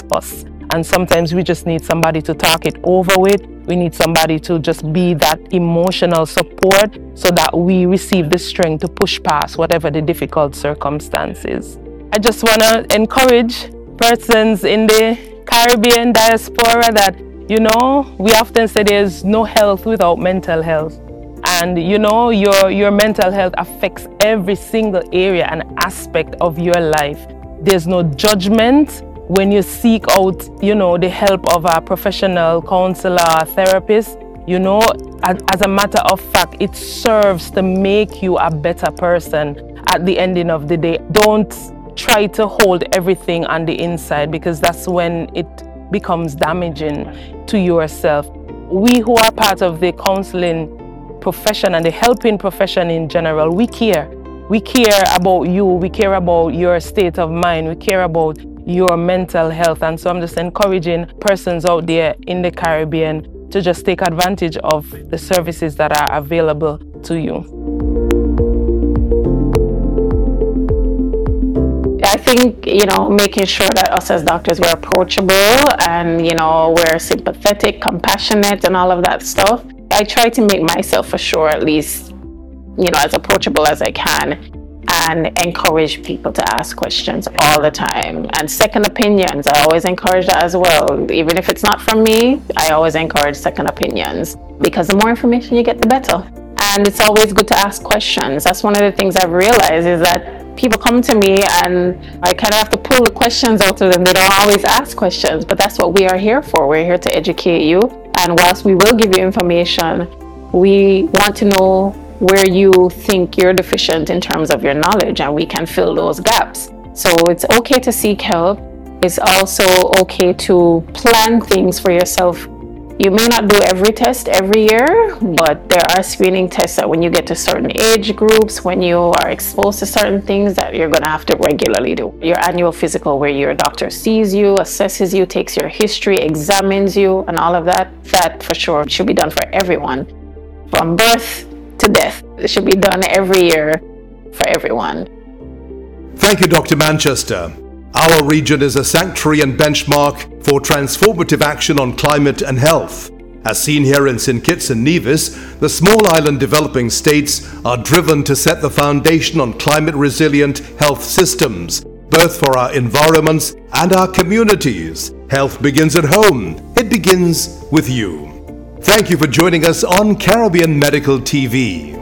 us. And sometimes we just need somebody to talk it over with. We need somebody to just be that emotional support so that we receive the strength to push past whatever the difficult circumstances. I just want to encourage persons in the Caribbean diaspora that, we often say there's no health without mental health. And your mental health affects every single area and aspect of your life. There's no judgment when you seek out, the help of a professional counselor or therapist. As a matter of fact, it serves to make you a better person at the ending of the day. Don't try to hold everything on the inside, because that's when it becomes damaging to yourself. We who are part of the counseling profession and the helping profession in general, we care. We care about you. We care about your state of mind. We care about your mental health. And so I'm just encouraging persons out there in the Caribbean to just take advantage of the services that are available to you. I think, making sure that us as doctors, we're approachable and, we're sympathetic, compassionate and all of that stuff. I try to make myself, for sure, at least, as approachable as I can, and encourage people to ask questions all the time. And second opinions, I always encourage that as well. Even if it's not from me, I always encourage second opinions, because the more information you get, the better. And it's always good to ask questions. That's one of the things I've realized, is that people come to me and I kind of have to pull the questions out of them. They don't always ask questions, but that's what we are here for. We're here to educate you. And whilst we will give you information, we want to know where you think you're deficient in terms of your knowledge, and we can fill those gaps. So it's okay to seek help. It's also okay to plan things for yourself. You may not do every test every year, but there are screening tests that when you get to certain age groups, when you are exposed to certain things, that you're going to have to regularly do. Your annual physical, where your doctor sees you, assesses you, takes your history, examines you, and all of that, that for sure should be done for everyone. From birth to death, it should be done every year for everyone. Thank you, Dr. Manchester. Our region is a sanctuary and benchmark for transformative action on climate and health. As seen here in St. Kitts and Nevis, the small island developing states are driven to set the foundation on climate-resilient health systems, both for our environments and our communities. Health begins at home. It begins with you. Thank you for joining us on Caribbean Medical TV.